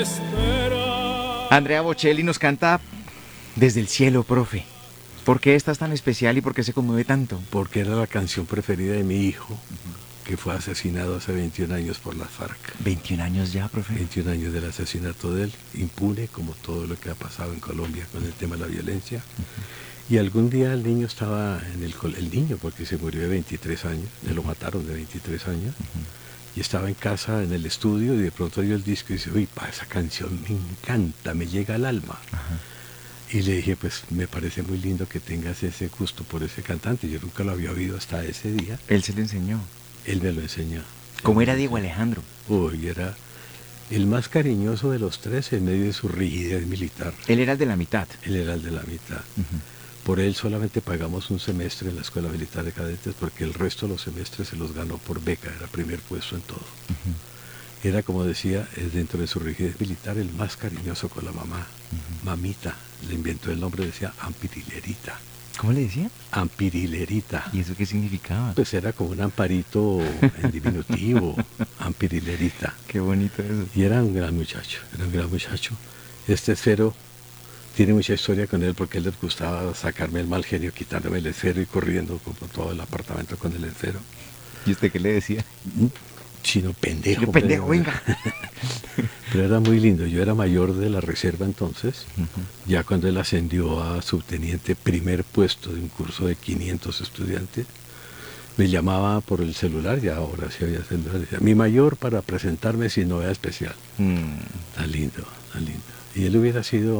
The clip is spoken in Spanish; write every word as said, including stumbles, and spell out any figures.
Andrea Bocelli nos canta Desde el cielo, profe. ¿Por qué esta es tan especial y por qué se conmueve tanto? Porque era la canción preferida de mi hijo, que fue asesinado hace veintiún años por las FARC. veintiún años ya, profe. veintiún años del asesinato de él, impune como todo lo que ha pasado en Colombia con el tema de la violencia. Uh-huh. Y algún día el niño estaba en el el niño, porque se murió de veintitrés años, uh-huh. lo mataron de veintitrés años, uh-huh. y estaba en casa en el estudio y de pronto oyó el disco y dice, uy, pa, esa canción me encanta, me llega al alma. Uh-huh. Y le dije, pues me parece muy lindo que tengas ese gusto por ese cantante. Yo nunca lo había oído hasta ese día. Él se lo enseñó. Él me lo enseñó. ¿Cómo era Diego Alejandro? Uy, era el más cariñoso de los tres en medio de su rigidez militar. Él era el de la mitad. Él era el de la mitad. Uh-huh. Por él solamente pagamos un semestre en la Escuela Militar de Cadetes porque el resto de los semestres se los ganó por beca, era primer puesto en todo. Uh-huh. Era, como decía, dentro de su rigidez militar, el más cariñoso con la mamá. Uh-huh. Mamita, le inventó el nombre, decía Ampirilerita. ¿Cómo le decía? Ampirilerita. ¿Y eso qué significaba? Pues era como un amparito en diminutivo, Ampirilerita. Qué bonito eso. Y era un gran muchacho, era un gran muchacho. Este esfero tiene mucha historia con él porque él les gustaba sacarme el mal genio, quitándome el esfero y corriendo por todo el apartamento con el esfero. ¿Y usted qué le decía? Chino pendejo. Chino pendejo, pero, venga. Pero era muy lindo. Yo era mayor de la reserva entonces. Uh-huh. Ya cuando él ascendió a subteniente, primer puesto de un curso de quinientos estudiantes, me llamaba por el celular, ya ahora sí había celular. Decía, mi mayor para presentarme sin novedad especial. Mm. Tan lindo, tan lindo. Y él hubiera sido